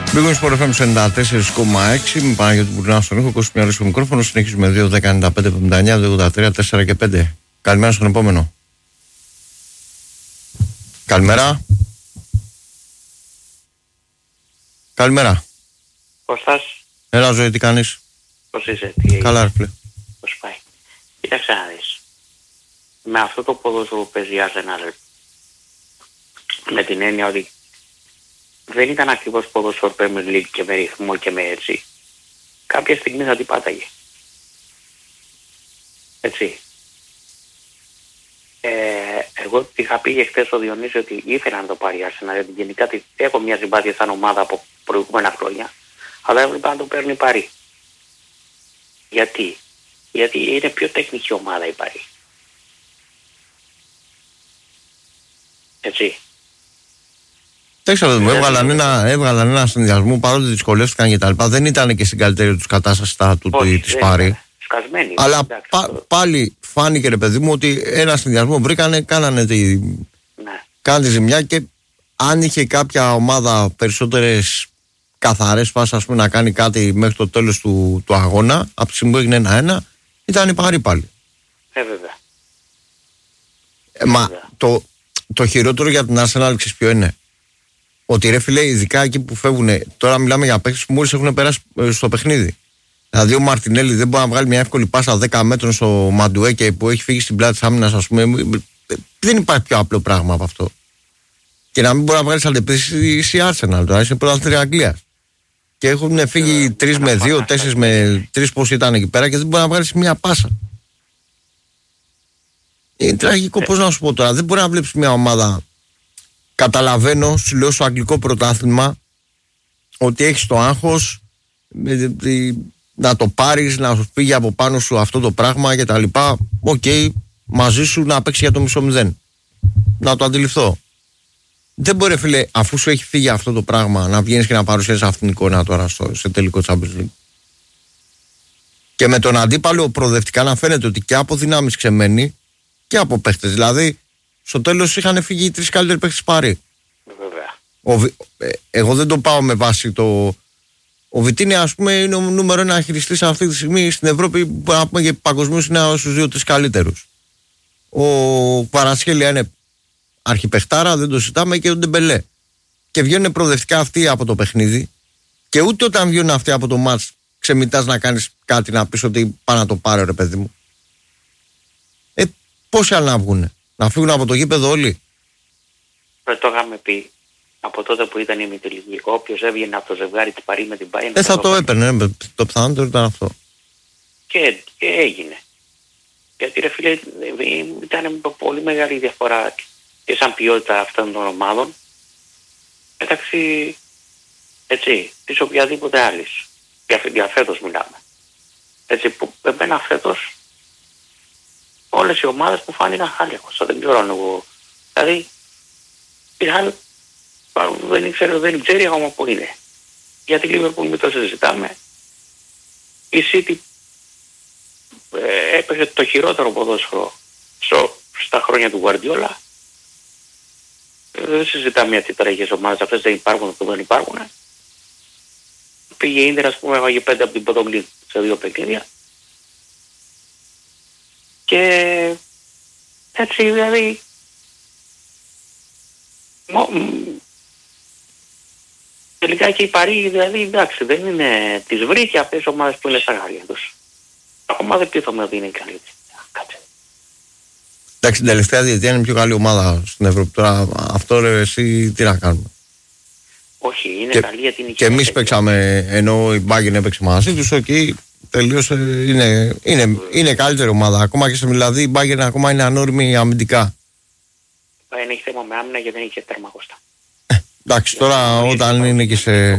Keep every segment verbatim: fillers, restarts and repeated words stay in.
Μπήκαμε στο εφ εμ ενενήντα τέσσερα κόμμα έξι με Παναγιώτη Μπουρνά στον ήχο, είκοσι μία στο μικρόφωνο. Συνεχίζουμε δύο δέκα ενενήντα πέντε εβδομήντα εννιά δύο ογδόντα τρία τέσσερα και πέντε. Καλημέρα στον επόμενο. Καλημέρα. Καλημέρα. Κώστας. Έλα ζωή, τι κάνεις? Πώς είσαι, τι έγινε? Καλά ρε φίλε. Πώς πάει? Κοίταξε να δεις. Με αυτό το ποδόσφαιρο που παίζει η Arsenal, με την έννοια ότι δεν ήταν ακριβώς ποδόσφαιρο Premier League και με ρυθμό και με έτσι. Κάποια στιγμή θα την πάταγε. Έτσι. Ε, εγώ είχα πει και χθες ο Διονύσης ότι ήθελα να το πάρει η Arsenal, γιατί γενικά έχω μια συμπάθεια σαν ομάδα από προηγούμενα χρόνια, αλλά έβλεπα να το παίρνει η Παρί. Γιατί? Γιατί είναι πιο τεχνική ομάδα η Παρί. Έτσι. Τέξα, μου έβγαλαν ένα, έβγαλαν ένα συνδυασμό παρότι δυσκολεύτηκαν και τα λοιπά. Δεν ήταν και στην καλύτερη τους κατάσταση τα του της Πάρη. Σκασμένη. Αλλά εντάξει, πα, το... πάλι φάνηκε ρε παιδί μου ότι ένα συνδυασμό βρήκανε, κάνανε τη, ναι. κάνανε τη ζημιά και αν είχε κάποια ομάδα περισσότερες καθαρές φάσεις, ας πούμε, να κάνει κάτι μέχρι το τέλος του, του αγώνα, από τη στιγμή που έγινε ένα-ένα, ήταν η Πάρη πάλι. Ε, βέβαια. Ε, μα βέβαια. Το, το χειρότερο για την Arsenal ξέρεις ποιο είναι? Ότι ρε φίλε, ειδικά εκεί που φεύγουν, τώρα μιλάμε για παίκτες που μόλις έχουν περάσει στο παιχνίδι. Δηλαδή ο Μαρτινέλη δεν μπορεί να βγάλει μια εύκολη πάσα δέκα μέτρων στο Μαντουέκε που έχει φύγει στην πλάτη της άμυνας, ας πούμε. Δεν υπάρχει πιο απλό πράγμα από αυτό. Και να μην μπορεί να βγάλει αντεπίθεση η Arsenal τώρα, είσαι πρωταθλήτρια Αγγλίας. Και έχουν φύγει τρεις με δύο, τέσσερις με τρεις πώς ήταν εκεί πέρα και δεν μπορεί να βγάλει μια πάσα. Είναι τραγικό, πώς να σου πω τώρα. Δεν μπορεί να βλέπεις μια ομάδα. Καταλαβαίνω, σου λέω στο αγγλικό πρωτάθλημα, ότι έχεις το άγχος να το πάρεις, να σου φύγει από πάνω σου αυτό το πράγμα και τα λοιπά. Οκ, okay, μαζί σου να παίξει για το μισό μηδέν. Να το αντιληφθώ. Δεν μπορεί, φίλε, αφού σου έχει φύγει αυτό το πράγμα, να βγαίνεις και να παρουσιάσεις αυτήν την εικόνα τώρα στο, σε τελικό Champions League. Και με τον αντίπαλο προοδευτικά να φαίνεται ότι και από δυνάμεις ξεμένει και από παίχτες. Δηλαδή, στο τέλος είχαν φύγει οι τρεις καλύτεροι παίχτες Πάρη. Βέβαια. Ε, εγώ δεν το πάω με βάση το. Ο Βιτίνη, ας πούμε, είναι ο νούμερο ένα χειριστής αυτή τη στιγμή στην Ευρώπη, που να πούμε και παγκοσμίως είναι ένα στους δύο-τρεις καλύτερους. Ο Παρασχέλια είναι αρχιπεχτάρα, δεν το ζητάμε, και ο Ντεμπελέ. Και βγαίνουν προοδευτικά αυτοί από το παιχνίδι, και ούτε όταν βγαίνουν αυτοί από το μάτς ξεμητάς να κάνεις κάτι, να πεις ότι πάει να το πάρει, ρε παιδί μου. Ε, πόσοι άλλοι να βγουνε? Να φύγουν από το γήπεδο όλοι? Δεν το είχαμε πει από τότε που ήταν η ημιτελική. Όποιος έβγαινε από το ζευγάρι της Παρί με την Bayern. Δεν θα το, το έπαιρνε, το πιθανότερο ήταν αυτό. Και, και έγινε. Γιατί ρε φίλε, ήταν πολύ μεγάλη διαφορά και σαν ποιότητα αυτών των ομάδων μεταξύ, έτσι, της οποιαδήποτε άλλης. Για, για φέτος μιλάμε. Έτσι που εμένα φέτος όλες οι ομάδες που φάνηκαν χάλιακος. Δεν ξέρω αν εγώ. Δηλαδή, είχαν, δεν ήξερε, δεν ξέρει ακόμα που είναι. Γιατί Liverpool μην το συζητάμε. Η City ε, έπαιζε το χειρότερο ποδόσφαιρο στο, στα χρόνια του Guardiola. Ε, δεν συζητάμε γιατί τώρα οι ομάδες αυτές δεν υπάρχουν που δεν υπάρχουν. Πήγε η Ίντερ, ας πούμε, έβαγε πέντε από την Ποδογκλή σε δύο παιχνίδια. Και έτσι δηλαδή μο, τελικά και η Παρί, δηλαδή εντάξει, δεν είναι, τις βρήκε αυτές τις ομάδες που είναι στα γάλια τους. Ακόμα δεν πείθομαι ότι είναι καλή. Κάτσε. Εντάξει, την τελευταία διετία είναι πιο καλή ομάδα στην Ευρώπη. Τώρα αυτό ρε εσύ τι να κάνουμε? Όχι, είναι και, καλή γιατί είναι και εμείς παίξαμε, ενώ η Bayern έπαιξε μαζί τους, εκεί τελείωσε, είναι, είναι, είναι καλύτερη ομάδα. Ακόμα και σε δηλαδή η Bayern ακόμα είναι ανώριμη αμυντικά. Η Bayern έχει θέμα με άμυνα γιατί δεν έχει τέρμα Κώστα. Ε, εντάξει, τώρα όταν είναι και σε...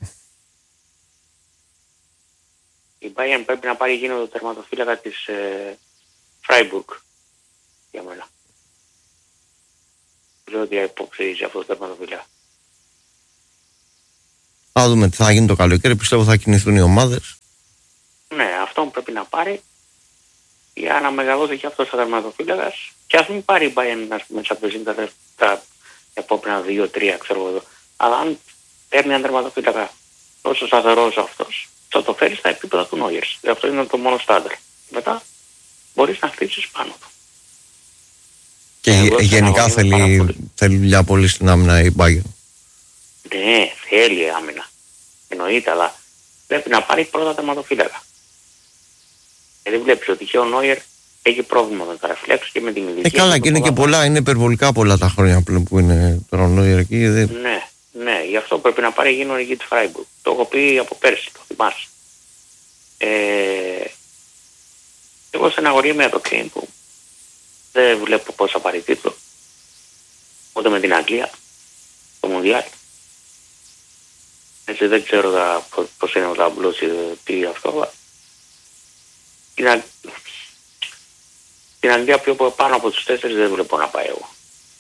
Η Bayern πρέπει να πάρει εκείνο το τερματοφύλακα της ε, Freiburg για μένα. Δεν ξέρω τι υποψηφίζει αυτό το τερματοφύλακα. Θα δούμε τι θα γίνει το καλοκαίρι. Πιστεύω θα κινηθούν οι ομάδες. Ναι, αυτόν πρέπει να πάρει για να μεγαλώσει και αυτός ο τερματοφύλακας. Και ας μην πάρει η Bayern, ας πούμε, τα, τα επόμενα δύο τρία, ξέρω εγώ. Αλλά αν παίρνει ένα τερματοφύλακα τόσο σταθερός αυτός, θα το φέρει στα επίπεδα του Νόιερ. Αυτό είναι το μόνο στάνταρ. Μετά μπορείς να χτίσεις πάνω του. Και ε, γενικά θέλει, θέλει δουλειά πολύ στην άμυνα η Bayern. Ναι, θέλει άμυνα. Εννοείται, αλλά πρέπει να πάρει πρώτα τερματοφύλακα. Γιατί βλέπεις ότι και ο Νόιερ έχει πρόβλημα με τα ρεφλέξ και με την ηλικία. Ε, καλά, και είναι και πολλά, είναι υπερβολικά πολλά τα χρόνια που είναι τώρα ο Νόιερ εκεί. Δε... Ναι, ναι, γι' αυτό πρέπει να πάρει γίνον εκεί τη Φράιμπουργκ. Το έχω πει από πέρσι, το θυμάσαι. Ε, εγώ στεναχωριέμαι για το Κέιν που δεν βλέπω πώς θα πάρει τίτλο. Ούτε με την Αγγλία, το Μουντιάλ. Έτσι δεν ξέρω τα, πώς είναι ο ταμπλός ή τι αυτό. Την, Αγ... την Αγγλία πιο πάνω από τους τέσσερις δεν βλέπω να πάει εγώ.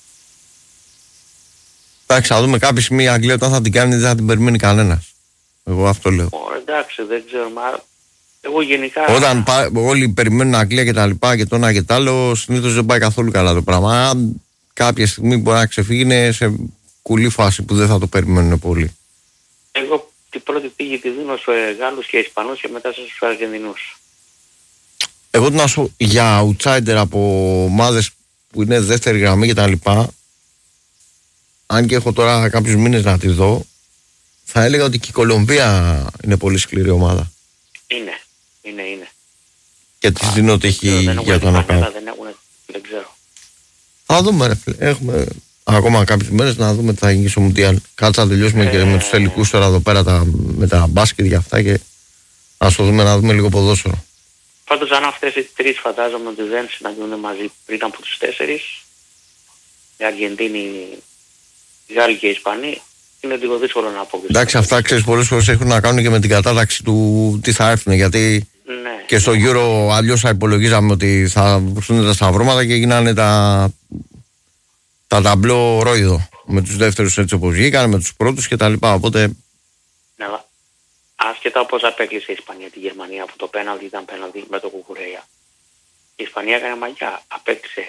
Εντάξει, θα δούμε κάποια στιγμή η Αγγλία όταν θα την κάνει δεν θα την περιμένει κανένας. Εγώ αυτό λέω. Ω, εντάξει, δεν ξέρω, μα εγώ γενικά... Όταν πά... όλοι περιμένουν Αγγλία και τα λοιπά και το ένα και το άλλο, συνήθως δεν πάει καθόλου καλά το πράγμα. Αν κάποια στιγμή μπορεί να ξεφύγει, είναι σε κουλή φάση που δεν θα το περιμένουν πολύ. Εγώ την πρώτη πήγη τη δίνω στους Γάλλους και Ισπανούς και μετά στους Αργεντινούς. Εγώ να σου για outsider από ομάδες που είναι δεύτερη γραμμή και τα λοιπά, αν και έχω τώρα κάποιους μήνες να τη δω, θα έλεγα ότι και η Κολομβία είναι πολύ σκληρή ομάδα. Είναι, είναι, είναι. Και της δίνω τύχη για το να κάνω. Δεν έχουν, δεν ξέρω. Θα δούμε, ρε φίλε. Έχουμε ακόμα κάποιες μέρες να δούμε τι θα γίνει στο Μουντιάλ. Κάτσε να τελειώσουμε ε... και με τους τελικούς τώρα εδώ πέρα τα, με τα μπάσκετ για αυτά και να σου δούμε να δούμε λίγο ποδόσφαιρο. Πάντως αν αυτές οι τρεις φαντάζομαι ότι δεν συναντιούνται μαζί πριν από τους τέσσερις, η Αργεντίνη, οι Γάλλοι και οι Ισπανοί, είναι λίγο δύσκολο να πω. Εντάξει, αυτά ξέρεις πολλές φορές έχουν να κάνουν και με την κατάταξη του τι θα έρθουν. Γιατί ναι, και στο Euro αλλιώς θα υπολογίζαμε ότι θα βρουν τα σταυρώματα και γίνανε τα, τα ταμπλό ρόιδο. Με τους δεύτερους έτσι όπως βγήκαν, με τους πρώτους κτλ. Οπότε. Ναι, άσχετα πώς απέκλεισε η Ισπανία τη Γερμανία που το πέναλτι ήταν πέναλτι με το Κουκουρέια. Η Ισπανία έκανε μαγιά. Απέκλεισε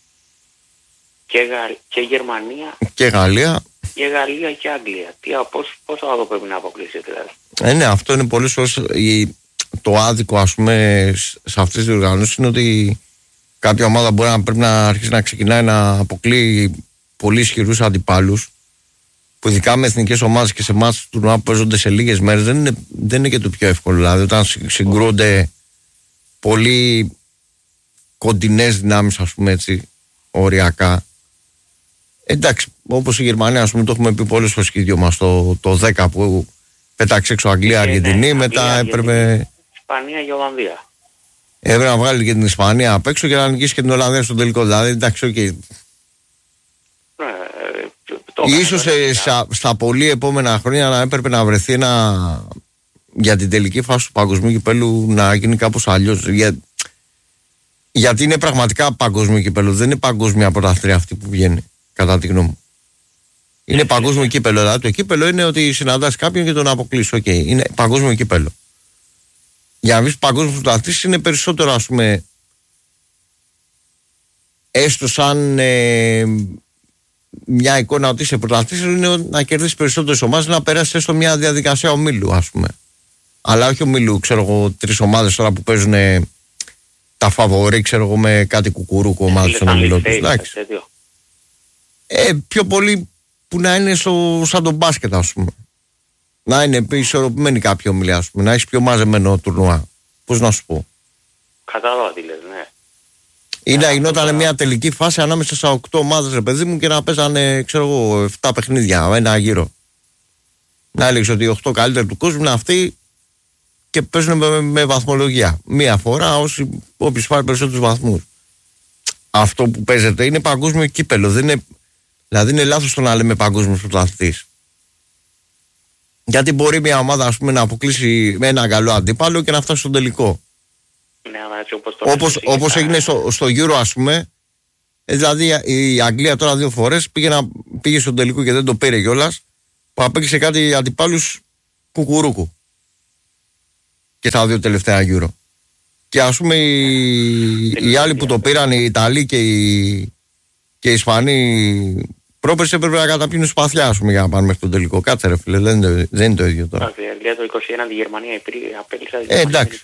και, Γα... και Γερμανία και Γαλλία. Και Γαλλία και Αγγλία. Τι, πώς, πώς θα το πρέπει να αποκλείσει δηλαδή. Ε, ναι, αυτό είναι πολύ σωστό. Το άδικο ας πούμε σε αυτές τις διοργανώσεις είναι ότι κάποια ομάδα μπορεί να πρέπει να αρχίσει να ξεκινάει να αποκλείει πολύ ισχυρούς αντιπάλους. Που ειδικά με εθνικές ομάδες και σε εμάς του τουρνουά που παίζονται σε λίγες μέρες δεν είναι, δεν είναι και το πιο εύκολο. Δηλαδή όταν συγκρούνται πολύ κοντινές δυνάμεις ας πούμε έτσι οριακά. Εντάξει, όπως η Γερμανία ας πούμε το έχουμε πει πολλές φορές και οι δυο μας το, το δέκα που πέταξε έξω Αγγλία, Αργεντινή, ναι, μετά Αγγλία, έπρεπε... Ισπανία και Ολλανδία. Έπρεπε να βγάλει και την Ισπανία απ' έξω και να νικήσει και την Ολλανδία στο τελικό. Δηλαδή εντάξει, οκ. Okay. Ίσως σε, στα, στα πολύ επόμενα χρόνια να έπρεπε να βρεθεί ένα για την τελική φάση του παγκοσμίου κυπέλου να γίνει κάπως αλλιώς. Για, γιατί είναι πραγματικά παγκοσμίου κυπέλου. Δεν είναι παγκόσμια πρωταθλήτρια αυτή που βγαίνει, κατά τη γνώμη μου. Είναι παγκόσμιο κύπελο. Δηλαδή το κύπελο είναι ότι συναντάς κάποιον και τον αποκλείς. Οκ, okay. Είναι παγκόσμιο κύπελο. Για να βρεις παγκόσμιο πρωταθλητής είναι περισσότερο ας πούμε έστω σαν ε, μια εικόνα ότι είσαι πρωταθλητής είναι να κερδίσεις περισσότερες ομάδες, να περάσεις έστω μια διαδικασία ομίλου ας πούμε. Αλλά όχι ομίλου, ξέρω εγώ, τρεις ομάδες τώρα που παίζουν ε, τα φαβορί, ξέρω εγώ, με κάτι κουκουρούκο ομάδες στον ομίλο τους. Εντάξει. Ε, πιο πολύ που να είναι στο, σαν τον μπάσκετ ας πούμε. Να είναι ισορροπημένοι κάποιοι ομιλοί ας πούμε, να έχεις πιο μαζεμένο τουρνουά. Πώς να σου πω. Κατάλαβα τι λες, ναι. Ή να γινόταν μια τελική φάση ανάμεσα σε οκτώ ομάδες ρε παιδί μου και να παίζανε ξέρω εγώ επτά παιχνίδια, ένα γύρο. Να έλεγες ότι οι οκτώ καλύτεροι του κόσμου είναι αυτοί και παίζουν με, με βαθμολογία. Μία φορά όσοι, όποιος πάρει περισσότερους βαθμούς. Αυτό που παίζεται είναι παγκόσμιο κύπελο. Δεν είναι, δηλαδή είναι λάθος το να λέμε παγκόσμιος πρωταθλητής. Γιατί μπορεί μια ομάδα ας πούμε, να αποκλείσει με ένα καλό αντίπαλο και να φτάσει στον τελικό. Ναι, αλλά έτσι όπως, όπως, όπως έγινε στο, στο Euro ας πούμε. Δηλαδή η Αγγλία τώρα δύο φορές πήγε, να, πήγε στον τελικό και δεν το πήρε κιόλας. Που απέκλεισε κάτι αντιπάλους κουκουρούκου. Και στα δύο τελευταία Euro. Και ας πούμε οι, οι άλλοι που το πήραν, οι Ιταλοί και οι, και οι Ισπανοί Πρόπερση έπρεπε να καταπίνουν σπαθιά, ας πούμε, για να πάνε μέχρι τον τελικό. Κάτσε ρε φίλε, δεν είναι, δεν είναι το ίδιο τώρα. Δηλαδή το είκοσι ένα τη Γερμανία απέλυσα. Ε, εντάξει.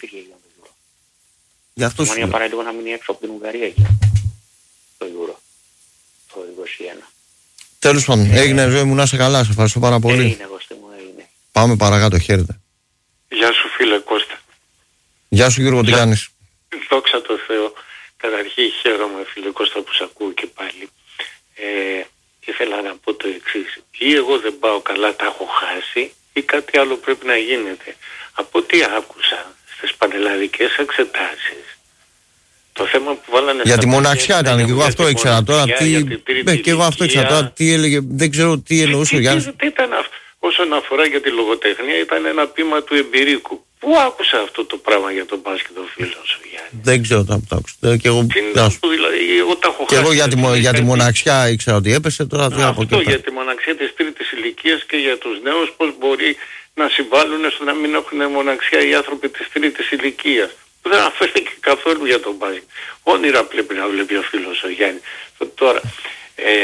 Γι' αυτό η Γερμανία παρά λίγο να μείνει έξω από την Ουγγαρία εκεί. Το Euro. Το είκοσι ένα. Τέλος πάντων, έγινε ζωή μου, να είσαι καλά, σε ευχαριστώ πάρα πολύ. Έγινε, Κώστα μου, έγινε. Πάμε παρακάτω, χαίρετε. Γεια σου φίλε Κώστα. Γεια σου Γιώργο, τι κάνεις? Δόξα τω Θεώ. Καταρχήν χαίρομαι φίλε Κώστα που σε ακούω και πάλι. Ε, ήθελα να πω το εξής. Ή εγώ δεν πάω καλά, τα έχω χάσει, ή κάτι άλλο πρέπει να γίνεται. Από ό,τι άκουσα στις πανελλαδικές εξετάσεις, το θέμα που βάλανε... Για τη μοναξιά ήταν, και εγώ αυτό ήξερα τώρα. Τι... Ναι, και εγώ αυτό ήξερα τώρα. Τι έλεγε, δεν ξέρω τι εννοούσε ο Γιάννης. Τι ήταν αυτό? Όσον αφορά για τη λογοτεχνία, ήταν ένα ποίημα του εμπειρίκου. Πού άκουσα αυτό το πράγμα για τον μπάσκετ ο φίλος ο Γιάννης? Δεν ξέρω τι το άκουσα. Και εγώ, δηλαδή, εγώ τα έχω και εγώ για, τη, για τη μοναξιά ήξερα ότι έπεσε. Τώρα τι από αυτό για τη μοναξιά της τρίτης ηλικίας και για τους νέους, πώς μπορεί να συμβάλλουν στο να μην έχουν μοναξιά οι άνθρωποι της τρίτης ηλικίας. Δεν αναφέρθηκε καθόλου για τον μπάσκετ. Όνειρα πρέπει να βλέπει ο φίλος ο Γιάννης. Τώρα, ε,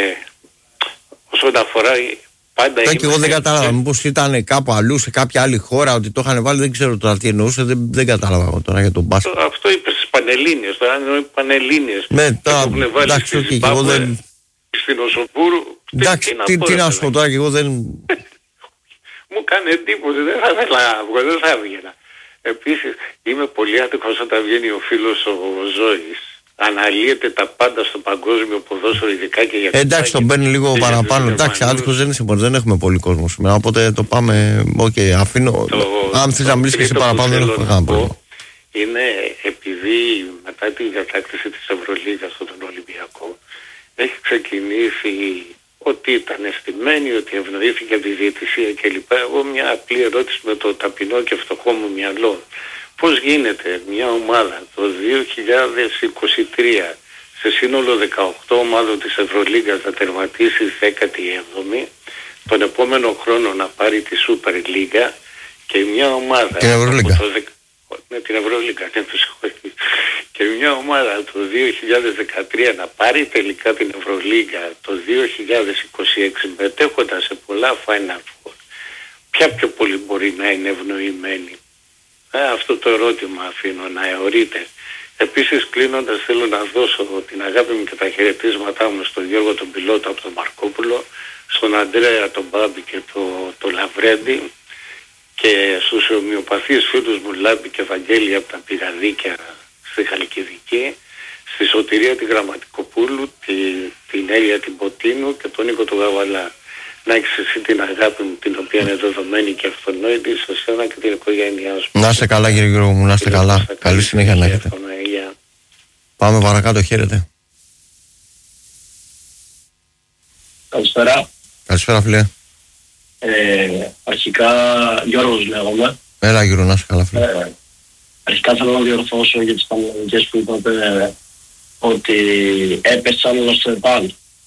όσον αφορά... Πάντα και εγώ δεν κατάλαβα. Μήπως ήταν κάπου αλλού, σε κάποια άλλη χώρα, ότι το είχαν βάλει, δεν ξέρω τώρα τι εννοούσε, δεν, δεν κατάλαβα εγώ τώρα για τον μπάσκετ. Αυτό είπε στις Πανελλήνιες, τώρα είναι οι Πανελλήνιες. Ναι, τώρα εντάξει, όχι, και εγώ δεν. Στην Οσοπούρου. Εντάξει, τι, τι να σου πω τώρα, και εγώ δεν. Μου κάνει εντύπωση, δεν θα ήθελα να βγω, δεν θα έβγαινα. Επίσης, είμαι πολύ άτυχος όταν βγαίνει ο φίλος ο Ζώης. Αναλύεται τα πάντα στο παγκόσμιο ποδόσφαιρο, ειδικά και για ε, εντάξει, τον παίρνει λίγο παραπάνω. Εντάξει, άτυχος δεν είσαι, δεν έχουμε πολύ κόσμο σήμερα. Οπότε το πάμε. Οκ, okay, αφήνω. Το, αν θες να μιλήσεις και εσύ παραπάνω, δεν έχουμε κανένα πρόβλημα. Είναι επειδή μετά την κατάκτηση της Ευρωλίγας στον Ολυμπιακό έχει ξεκινήσει ότι ήταν αισθημένη, ότι ευνοήθηκε από τη διαιτησία κλπ. Εγώ μια απλή ερώτηση με το ταπεινό και φτωχό μου μυαλό. Πώς γίνεται μια ομάδα το δύο χιλιάδες είκοσι τρία σε σύνολο δεκαοκτώ ομάδων της Ευρωλίγκας να τερματίσει δέκατη έβδομη, τον επόμενο χρόνο να πάρει τη Σούπερ Λίγκα και μια ομάδα... Την Ευρωλίγκα. Ναι, την Ευρωλίγκα, ναι, το συγχωρείτε. Και μια ομάδα το δύο χιλιάδες δεκατρία να πάρει τελικά την Ευρωλίγκα το δύο χιλιάδες είκοσι έξι μετέχοντας σε πολλά Final Four. Ποια πιο πολύ μπορεί να είναι ευνοημένη? Ε, αυτό το ερώτημα αφήνω να αιωρείται. Επίσης κλείνοντας θέλω να δώσω την αγάπη μου και τα χαιρετίσματά μου στον Γιώργο τον Πιλότο από τον Μαρκόπουλο, στον Αντρέα τον Μπάμπη και τον το Λαβρέντη και στους ομοιοπαθείς φίλους μου Λάμπη και Βαγγέλη από τα Πηγαδίκια στη Χαλκιδική, στη Σωτηρία τη Γραμματικοπούλου, τη, την Έλια την Ποτίνου και τον Νίκο του Γαβαλά. Να έχεις εσύ την αγάπη μου, την οποία είναι δεδομένη και αυτονόητη, σε σένα και την οικογένειά σου. Να είστε καλά κύριε Γιώργο μου, να είστε καλά. Καλή συνέχεια να έχετε. Πάμε παρακάτω, χαίρετε. Καλησπέρα. Καλησπέρα φίλε. Ε, αρχικά Γιώργος λέγομαι. Έλα Γιώργο, να είστε καλά φίλε. Ε, αρχικά θέλω να διορθώσω για τις πανελληνικές που είπατε ε, ότι έπεσαν στο ΕΠΑΛ.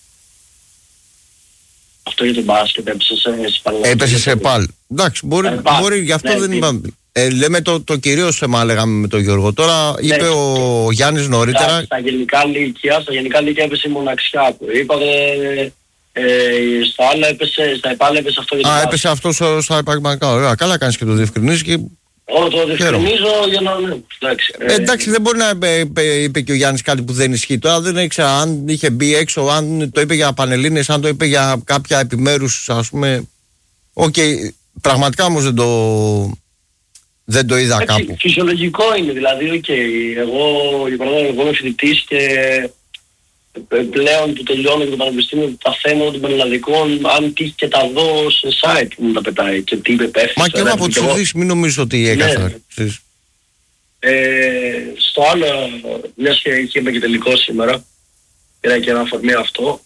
Αυτό για τον μπάσκετ έπεσε σε Ισπανία. Έπεσε σε ΕΠΑΛ. Εντάξει, μπορεί, ε, μπορεί γι' αυτό ναι, δεν είπαμε. Ε, λέμε το, το κυρίως θέμα, λέγαμε με τον Γιώργο. Τώρα ναι, είπε ο Γιάννης νωρίτερα. Στα γενικά λύκεια, στα γενικά λύκεια έπεσε η μοναξιά που είπατε. Ε, στα άλλα έπεσε, στα ΕΠΑΛ έπεσε αυτό για τον Α, μπάσκετ. έπεσε αυτό στο, στα επαγγελματικά. Ωραία, καλά κάνεις και το διευκρινίζεις και. Εγώ το διευκρινίζω για να... Ναι, εντάξει, ε, εντάξει, δεν μπορεί να είπε, είπε, είπε και ο Γιάννης κάτι που δεν ισχύει. Τώρα δεν ήξερα αν είχε μπει έξω, αν το είπε για Πανελλήνιες, αν το είπε για κάποια επιμέρους, ας πούμε. Οκ, okay, πραγματικά όμως δεν το, δεν το είδα έτσι, κάπου. Φυσιολογικό είναι, δηλαδή, okay, εγώ, για παράδειγμα, εγώ είμαι φοιτητής και πλέον που τελειώνω και το πανεπιστήμιο τα θέματα των πανελλαδικών, αν τύχει και τα δω σε site που μου τα πετάει και τι είπε πέφτει. Μα και εγώ από τις ειδήσεις μην νομίζω ότι έκαθα. Ναι. Ε, στο άλλο, μιας και είχε και τελικό σήμερα, πήρα και ένα αφορμή αυτό,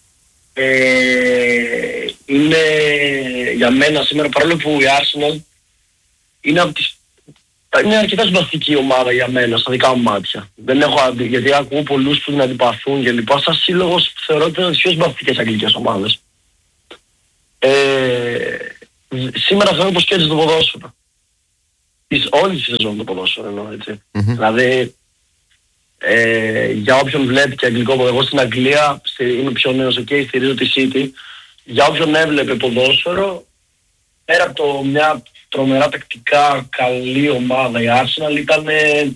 ε, είναι για μένα σήμερα, παρόλο που η Arsenal είναι από τις είναι αρκετά συμπαθητική ομάδα για μένα, στα δικά μου μάτια. Δεν έχω αντι... γιατί ακούω πολλούς που την αντιπαθούν και λοιπά. Σαν σύλλογος θεωρώ ότι είναι τις πιο συμπαθητικές αγγλικές ομάδες. Ε, σήμερα θεωρώ πως κέρδισε το ποδόσφαιρο. Όλη τη σεζόν το ποδόσφαιρο εννοώ, έτσι. Mm-hmm. Δηλαδή, Ε, για όποιον βλέπει και αγγλικό, εγώ στην Αγγλία είμαι πιο νέος, okay, στηρίζω τη City. Για όποιον έβλεπε ποδόσφαιρο, πέρα από το μια τρομερά τακτικά καλή ομάδα, η Arsenal ήταν, ε,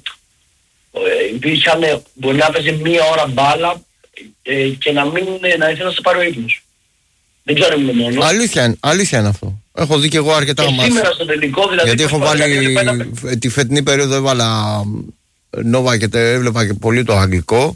υπήρχαν, μπορεί να παίζει μία ώρα μπάλα ε, και να μην να ήθελα να σε πάρει ο ύπνος. Δεν ξέρω αν είμαι μόνος. Αλήθεια, αλήθεια είναι αυτό. Έχω δει και εγώ αρκετά μάτς. Σήμερα στο τελικό δηλαδή. Γιατί έχω βάλει πέντε... τη φετινή περίοδο έβαλα Νόβα και έβλεπα και πολύ το αγγλικό.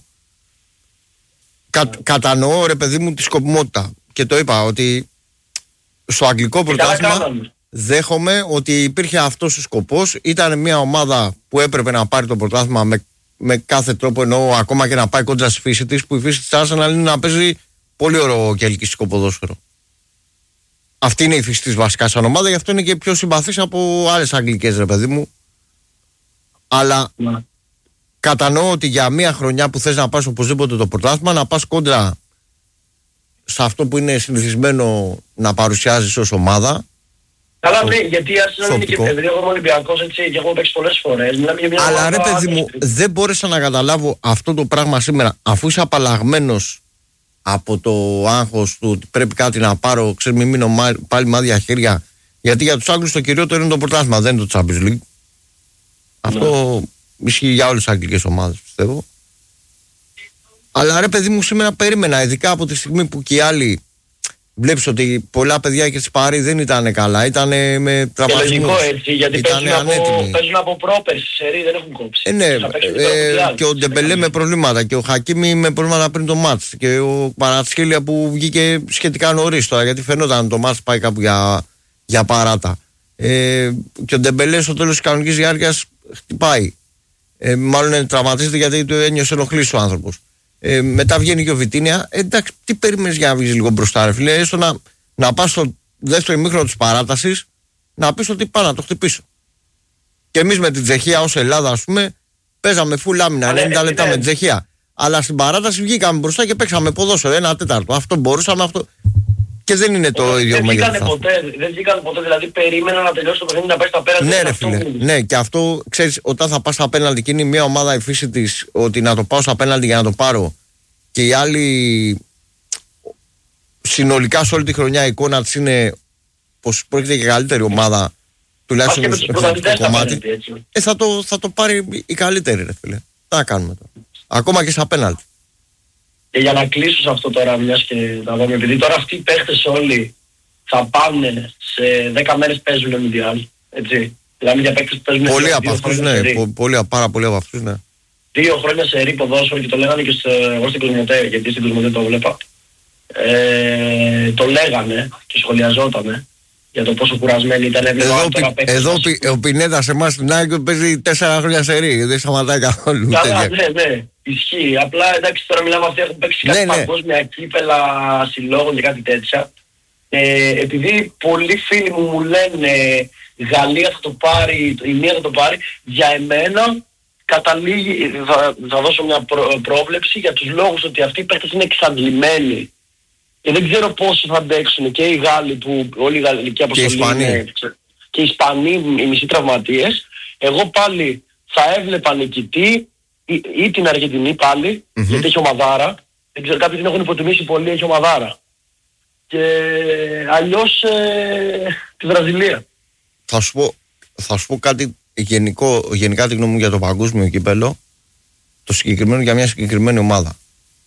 Κα, κατανοώ ρε παιδί μου τη σκοπιμότητα. Και το είπα ότι στο αγγλικό πρωτάθλημα δέχομαι ότι υπήρχε αυτός ο σκοπός. Ήταν μια ομάδα που έπρεπε να πάρει το πρωτάθλημα με, με κάθε τρόπο, εννοώ ακόμα και να πάει κόντρα στη φύση της, που η φύση της Arsenal είναι να παίζει πολύ ωραίο και ελκυστικό ποδόσφαιρο. Αυτή είναι η φύση της βασικά σαν ομάδα, γι' αυτό είναι και πιο συμπαθής από άλλες αγγλικές ρε παιδί μου. Αλλά να. Κατανοώ ότι για μια χρονιά που θες να πας οπωσδήποτε το πρωτάθλημα, να πας κόντρα σε αυτό που είναι συνηθισμένο να παρουσιάζεις ως ομάδα. Καλά, ναι, γιατί η Arsenal είναι και παιδί, εγώ είμαι Ολυμπιακός έτσι και έχω παίξει πολλές φορές. Αλλά ρε παιδί μου, δεν μπόρεσα να καταλάβω αυτό το πράγμα σήμερα, αφού είσαι απαλλαγμένος από το άγχος του ότι πρέπει κάτι να πάρω, ξέρω μην μείνω πάλι μάδια χέρια. Γιατί για τους Άγγλους το κυριότερο είναι το πρωτάθλημα, δεν είναι το Champions League. Αυτό ναι. Ισχύει για όλες τις αγγλικές ομάδες, πιστεύω. Αλλά ρε παιδί μου, σήμερα περίμενα, ειδικά από τη στιγμή που και οι άλλοι βλέπεις ότι πολλά παιδιά και στις Παρί δεν ήταν καλά, ήταν με τραυματισμούς. Και λογικό έτσι, γιατί παίζουν από, παίζουν από πρόπερση, σερί, δεν έχουν κόψει. Ε, ναι, ε, και ο Ντεμπελέ με προβλήματα και ο Χακίμι με προβλήματα πριν το μάτς και ο Παρατσχέλια που βγήκε σχετικά νωρίς τώρα, γιατί φαινόταν το μάτς πάει κάπου για, για παράτα. Ε, και ο Ντεμπελέ στο τέλος της κανονικής διάρκειας χτυπάει. Ε, μάλλον τραυματίζεται γιατί του ένιωσε ενοχλής ο άνθρωπος. Ε, μετά βγαίνει και ο Βιτίνια. Ε, εντάξει, τι περίμενες για να βγεις λίγο μπροστά, ρε φίλε? Έστω να, να πας στο δεύτερο ημίχρονο της παράτασης να πεις ότι πάω να το χτυπήσω. Και εμείς με την Τσεχία ως Ελλάδα, ας πούμε, παίζαμε full άμυνα ενενήντα λεπτά με την Τσεχία. Αλλά στην παράταση βγήκαμε μπροστά και παίξαμε ποδόσφαιρο ένα τέταρτο. Αυτό μπορούσαμε, αυτό. Και δεν είναι το ίδιο μέγεθος. Δεν βγήκαν ποτέ, δηλαδή περίμενα να τελειώσει το παιχνίδι να πάει στα πέναλτι. Ναι, ρε φίλε. Ναι, και αυτό ξέρεις, όταν θα πας στα πέναλτι και είναι μια ομάδα η φύση της ότι να το πάω στα πέναλτι για να το πάρω και οι άλλοι συνολικά σε όλη τη χρονιά η εικόνα της είναι πως πρόκειται για καλύτερη ομάδα, τουλάχιστον στο κομμάτι. Ε, θα, το, θα το πάρει η καλύτερη, ρε φίλε. Τι να κάνουμε τώρα. Ακόμα και στα πέναλτι. Και για να κλείσω σε αυτό τώρα, μιας και να δούμε, επειδή τώρα αυτοί οι παίχτες όλοι θα πάνε σε δέκα μέρες παίζουν Μουντιάλ, έτσι. Δηλαδή για παίχτες που παίζουν πολλοί από αυτούς, ναι, πολλοί, πάρα πολλοί από αυτούς, ναι. Δύο χρόνια σε ρί ποδόσφαιρο και το λέγανε και στο, εγώ στην Κοσμοτέ, γιατί στην Κοσμοτέ το βλέπα. Ε, το λέγανε και σχολιαζότανε για το πόσο κουρασμένοι ήταν. Εδώ, πι, εδώ πι, ο Πινέτας εμάς στην Άγκο παίζει τέσσερα χρόνια σε ρί, δεν σταματάει καθόλου. Καλά, ναι, ναι. Ισχύει. Απλά εντάξει τώρα μιλάμε αυτοί έχουν παίξει κάτι ναι, παγκόσμια ναι. Κύπελα συλλόγων και κάτι τέτοια. Ε, επειδή πολλοί φίλοι μου μου λένε Γαλλία θα το πάρει, η μία θα το πάρει, για εμένα καταλήγει, θα, θα δώσω μια προ, πρόβλεψη για τους λόγους ότι αυτοί οι παίκτες είναι εξαντλημένοι. Και δεν ξέρω πόσο θα αντέξουν και οι Γάλλοι που όλη η γαλλική αποστολή είναι και οι Ισπανοί, οι μισοί τραυματίες. Εγώ πάλι θα έβλεπα νικητή Ή, ή την Αργεντινή πάλι, mm-hmm. γιατί έχει ομαδάρα. Δεν ξέρω, κάποιοι την έχουν υποτιμήσει πολύ, έχει ομαδάρα. Και αλλιώς ε, τη Βραζιλία. Θα σου πω, θα σου πω κάτι γενικό, γενικά τη γνώμη μου για το παγκόσμιο κύπελλο, το συγκεκριμένο για μια συγκεκριμένη ομάδα.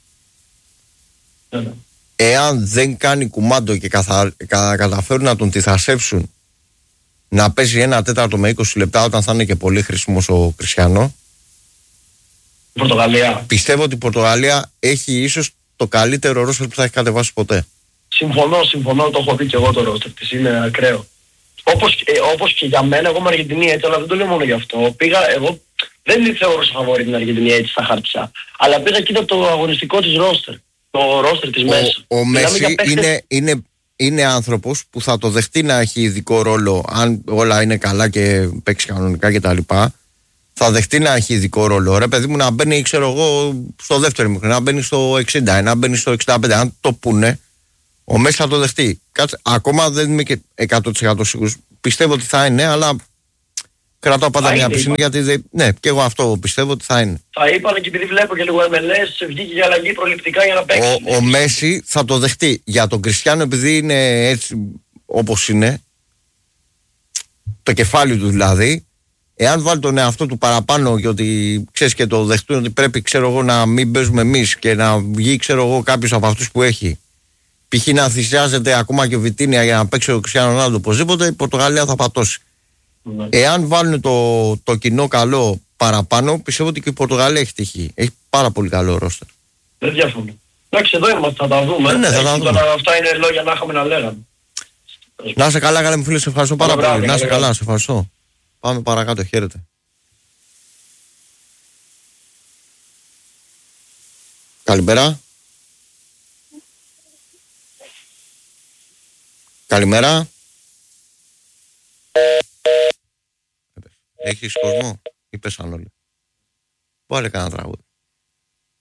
Mm-hmm. Εάν δεν κάνει κουμάντο και καθα, κα, καταφέρουν να τον τυθασέψουν να παίζει ένα τέταρτο με είκοσι λεπτά όταν θα είναι και πολύ χρήσιμος ο Κριστιανό, Πορτογαλία. Πιστεύω ότι η Πορτογαλία έχει ίσως το καλύτερο ρόστερ που θα έχει κατεβάσει ποτέ. Συμφωνώ, συμφωνώ, το έχω δει και εγώ το ρόστερ της, είναι ακραίο. Όπως, ε, όπως και για μένα, εγώ είμαι Αργεντινή έτσι, αλλά δεν το λέω μόνο γι' αυτό. Πήγα, εγώ δεν θεωρούσα φαβόρη την Αργεντινή έτσι στα χαρτιά, αλλά πήγα και είδα το αγωνιστικό της ρόστερ, το ρόστερ της μέσα. Ο, ο Μέση παίχτες... είναι, είναι, είναι άνθρωπος που θα το δεχτεί να έχει ειδικό ρόλο, αν όλα είναι καλά και παίξει κανονικά κτλ. Θα δεχτεί να έχει ειδικό ρόλο. Ρε παιδί μου, να μπαίνει, ξέρω εγώ, στο δεύτερο μικρό, να μπαίνει στο εξήντα, να μπαίνει στο εξήντα πέντε. Αν το πούνε, ο Μέση θα το δεχτεί. Κάτσε, ακόμα δεν είμαι και εκατό τοις εκατό σίγουρος. Πιστεύω ότι θα είναι, αλλά Κρατάω πάντα Θα μια είναι, πισινή γιατί δεν... Ναι, και εγώ αυτό πιστεύω ότι θα είναι. Θα είπανε και επειδή βλέπω και λίγο εμ ελ ες, βγήκε για αλλαγή προληπτικά για να παίξει. Ο, ο Μέση θα το δεχτεί. Για τον Κριστιάνο, επειδή είναι έτσι όπως είναι, το κεφάλι του δηλαδή, εάν βάλει τον εαυτό του παραπάνω και ότι ξέρεις και το δεχτούν ότι πρέπει, ξέρω εγώ, να μην παίζουμε εμείς και να βγει, ξέρω εγώ, κάποιος από αυτούς που έχει, π.χ. να θυσιάζεται ακόμα και ο Βιτίνια για να παίξει ο Κριστιάνο Ρονάλντο οπωσδήποτε, η Πορτογαλία θα πατώσει. Ναι. Εάν βάλουν το, το κοινό καλό παραπάνω, πιστεύω ότι και η Πορτογαλία έχει τυχή. Έχει πάρα πολύ καλό ρόστερ. Δεν διαφωνώ. Εντάξει, εδώ είμαστε, θα τα δούμε. Ναι, ναι, θα τα δούμε. Τώρα, αυτά είναι λόγια να είχαμε να λέγαμε. Να είσαι καλά, καλά μου φίλε, σε ευχαριστώ πάρα πολύ. Να είσαι καλά, σε ευχαριστώ. Πάμε παρακάτω, χαίρετε. Καλημέρα. Καλημέρα. Έχεις κόσμο ή πέσαν όλοι? Βάλε κανένα τραγούδι.